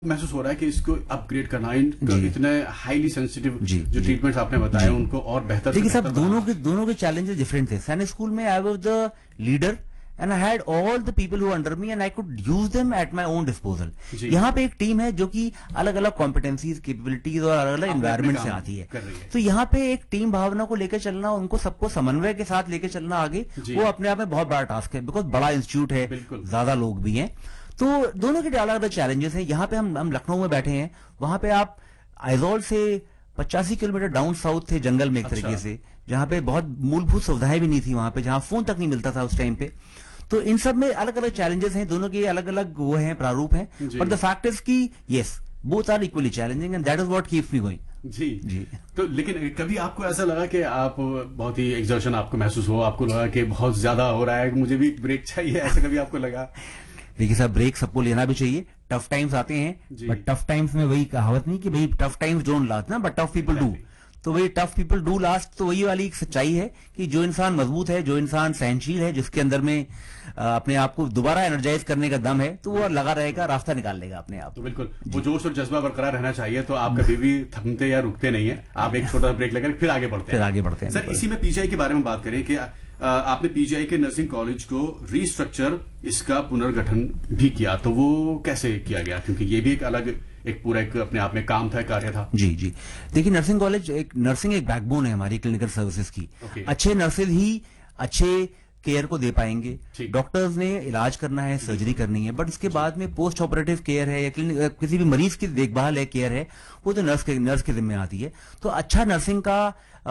महसूस हो रहा है कि इसको अपग्रेड करना, इतने हाईली सेंसिटिव जो ट्रीटमेंट्स आपने बताए उनको और बेहतर। देखिए साहब, दोनों के चैलेंजेस डिफरेंट थे। सैनिक स्कूल में I was the leader and I had all the people who under me and I could use them at my own disposal. यहाँ पे एक टीम है जो कि अलग अलग कॉम्पिटेंसीज, कैपेबिलिटीज और अलग अलग एनवायरमेंट से आती है। तो यहाँ पे एक टीम भावना को लेकर चलना, उनको सबको समन्वय के साथ लेकर चलना आगे, वो अपने आप में बहुत बड़ा टास्क है, बिकॉज बड़ा इंस्टीट्यूट है, ज्यादा लोग भी हैं। तो दोनों के अलग अलग चैलेंजेस हैं। यहाँ पे हम लखनऊ में बैठे हैं, वहां पे आप आइजॉल से 85 किलोमीटर डाउन साउथ थे, जंगल में एक तरीके से, जहां पे बहुत मूलभूत सुविधाएं भी नहीं थी, वहां पे जहां फोन तक नहीं मिलता था उस टाइम पे। तो इन सब में अलग अलग चैलेंजेस हैं, दोनों के अलग अलग वो हैं, प्रारूप हैं, बट द फैक्ट इज की yes, both are equally challenging and that is what keeps me going. जी। तो लेकिन कभी आपको ऐसा लगा कि आप बहुत ही एक्सर्शन आपको महसूस हो, आपको लगा कि बहुत ज्यादा हो रहा है, मुझे भी ब्रेक चाहिए, ऐसा कभी आपको लगा? देखिए साहब, ब्रेक सबको लेना भी चाहिए। टफ टाइम्स आते हैं, बट टफ टाइम्स में वही कहावत नहीं कि भाई टफ टाइम्स डोंट लास्ट ना, बट टफ पीपल डू। तो वही टफ पीपल डू लास्ट, तो वही वाली एक सच्चाई है कि जो इंसान मजबूत है, जो इंसान सहनशील है, जिसके अंदर में अपने आप को दोबारा एनर्जाइज करने का दम है, तो वो लगा रहेगा, रास्ता निकाल लेगा अपने आप। तो बिल्कुल वो जोश और जज्बा बरकरार रहना चाहिए। तो आप कभी भी थकते या रुकते नहीं है, आप एक छोटा सा ब्रेक लेकर फिर आगे बढ़ते हैं। सर, इसी में पीजीआई के बारे में बात करें कि आपने पीजीआई के नर्सिंग कॉलेज को रीस्ट्रक्चर, इसका पुनर्गठन भी किया, तो वो कैसे किया गया? क्योंकि ये भी एक पूरा अपने आप में काम था, कार्य था। जी। देखिए, नर्सिंग कॉलेज नर्सिंग एक बैकबोन है हमारी क्लिनिकल सर्विसेज की। अच्छे नर्सेज ही अच्छे केयर को दे पाएंगे। डॉक्टर्स ने इलाज करना है, सर्जरी करनी है, बट इसके बाद में पोस्ट ऑपरेटिव केयर है या किसी भी मरीज की देखभाल है, केयर है, वो तो नर्स के जिम्मे आती है। तो अच्छा नर्सिंग का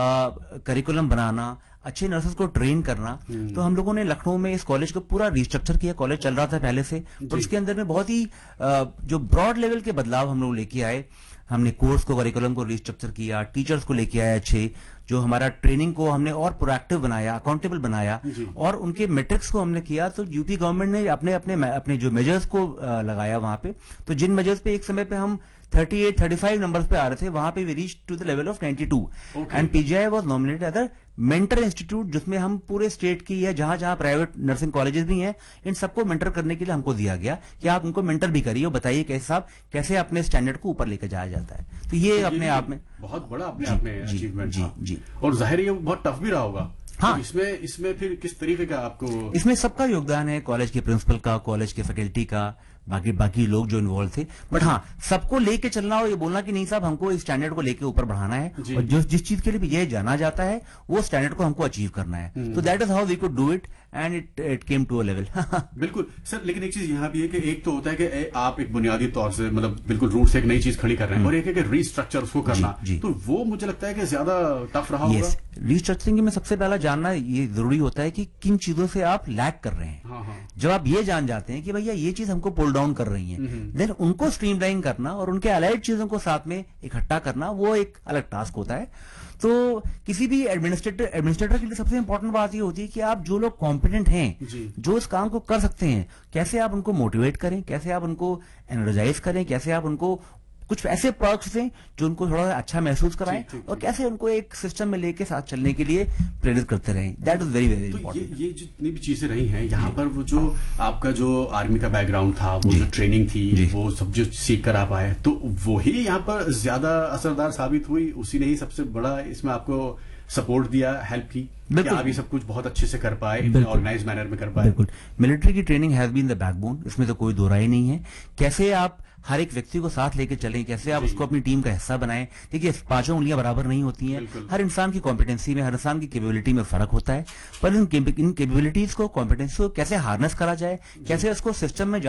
करिकुलम बनाना, अच्छे नर्सेस को ट्रेन करना, तो हम लोगों ने लखनऊ में इस कॉलेज को पूरा रिस्ट्रक्चर किया। कॉलेज चल रहा था पहले से, तो उसके अंदर में बहुत ही जो ब्रॉड लेवल के बदलाव हम लोग लेके आए। हमने कोर्स को, करिकुलम को रिस्ट्रक्चर किया, टीचर्स को लेके आए अच्छे, जो हमारा ट्रेनिंग को हमने और प्रोएक्टिव बनाया, अकाउंटेबल बनाया, और उनके मेट्रिक्स को हमने किया। तो यूपी गवर्नमेंट ने अपने जो मेजर्स को लगाया वहां पे। तो जिन मेजर्स पे एक समय पे हम 38-35 नंबर्स पे आ रहे थे, वहां पे we reach to the level of 92 and PGI was nominated as a mentor institute, जिसमें हम पूरे स्टेट की है, जहां जहां प्राइवेट नर्सिंग कॉलेजेस भी हैं, इन सबको मेंटर करने के लिए हमको दिया गया कि आप उनको मेंटर भी करिए और बताइए कैसे अपने स्टैंडर्ड को ऊपर लेकर जाया जाता है। तो ये अपने आप में बहुत बड़ा अपने आप में अचीवमेंट था। और जाहिर है ये बहुत टफ भी रहा होगा। हाँ, तो इसमें फिर किस तरीके का आपको? इसमें सबका योगदान है, कॉलेज के प्रिंसिपल का, कॉलेज के फैकल्टी का, बाकी लोग जो इन्वॉल्व थे। बट हाँ, सबको लेके चलना और ये बोलना कि नहीं साहब, हमको इस स्टैंडर्ड को लेके ऊपर बढ़ाना है, और जिस चीज के लिए भी ये जाना जाता है, वो स्टैंडर्ड को हमको अचीव करना है। तो that is how we could do it and it came to a level. बिल्कुल सर, लेकिन एक चीज यहाँ भी है कि एक तो होता है कि आप एक बुनियादी तौर से, मतलब बिल्कुल रूट से एक नई चीज खड़ी कर रहे हैं, और एक है कि रीस्ट्रक्चर उसको करना। तो वो मुझे लगता है कि ज्यादा टफ रहा होगा। रीस्ट्रक्चरिंग में सबसे पहला जानना ये जरूरी होता है कि किन चीजों से आप लैक कर रहे हैं। जब आप ये जान जाते हैं कि भैया ये चीज हमको पुल डाउन कर रही है, देन उनको स्ट्रीमलाइन करना और उनके अलाइड चीजों को साथ में इकट्ठा करना, वो एक अलग टास्क होता है। तो किसी भी एडमिनिस्ट्रेटर के लिए सबसे इंपॉर्टेंट बात ये होती है कि आप जो लोग कॉम्पिटेंट हैं, जो इस काम को कर सकते हैं, कैसे आप उनको मोटिवेट करें, कैसे आप उनको एनर्जाइज करें, कैसे आप उनको कुछ ऐसे प्रोडक्ट्स दें जो उनको थोड़ा अच्छा महसूस कराएं, और कैसे उनको एक सिस्टम में लेके साथ चलने के लिए प्रेरित करते रहें। That is very very important. ये जितनी भी चीजें रही हैं यहाँ पर, वो जो आपका जो आर्मी का बैकग्राउंड था, वो जो ट्रेनिंग थी, वो सब जो सीख कर आप आए, तो वही यहाँ पर ज्यादा असरदार साबित हुई। उसी ने ही सबसे बड़ा इसमें आपको सपोर्ट दिया, हेल्प की, क्या आप ये सब कुछ बहुत अच्छे से कर पाए, ऑर्गेनाइज मैनर में कर पाए। बिल्कुल, मिलिट्री की training has been the backbone, इसमें तो कोई दो राय नहीं है। कैसे आप हर एक व्यक्ति को साथ लेके चलें, कैसे आप उसको अपनी टीम का हिस्सा बनाएं। देखिए, पांचों उंगलियां बराबर नहीं होती हैं, हर इंसान की कॉम्पिटेंसी में, हर इंसान की कैपेबिलिटी में फर्क होता है, पर इन कैपेबिलिटीज को, कॉम्पिटेंसी को कैसे हार्नेस करा जाए, कैसे उसको सिस्टम में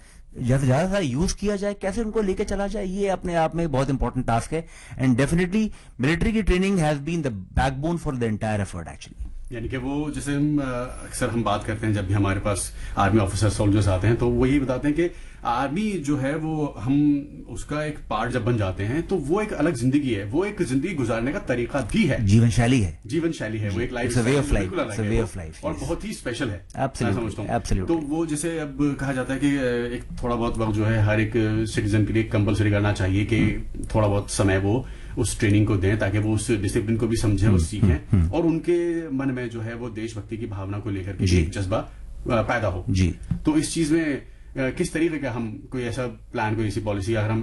ज्यादा यूज किया जाए, कैसे उनको लेके चला जाए, ये अपने आप में बहुत इंपॉर्टेंट टास्क है। एंड डेफिनेटली मिलिट्री की training has been the backbone for the entire effort actually. यानी कि वो जैसे अक्सर हम बात करते हैं, जब भी हमारे पास आर्मी ऑफिसर सोल्जर्स आते हैं, तो वो यही बताते हैं कि आर्मी जो है वो हम उसका एक पार्ट जब बन जाते हैं, तो वो एक अलग जिंदगी है, वो एक जिंदगी गुजारने का तरीका भी है, जीवन शैली है, वो एक लाइफ वे ऑफ लाइफ, और बहुत ही स्पेशल है। एब्सोल्युटली। तो वो जैसे अब कहा जाता है कि एक थोड़ा बहुत वक्त जो है हर एक सिटीजन के लिए कंपलसरी करना चाहिए कि थोड़ा बहुत समय वो उस ट्रेनिंग को दें, ताकि वो उस डिसिप्लिन को भी समझें और सीखें, और उनके मन में जो है वो देशभक्ति की भावना को लेकर के एक जज्बा पैदा हो। तो इस चीज में किस तरीके का हम कोई ऐसा प्लान, कोई ऐसी पॉलिसी अगर हम